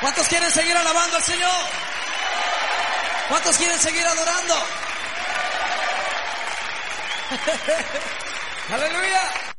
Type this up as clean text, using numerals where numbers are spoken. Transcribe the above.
¿Cuántos quieren seguir alabando al Señor? ¿Cuántos quieren seguir adorando? Aleluya.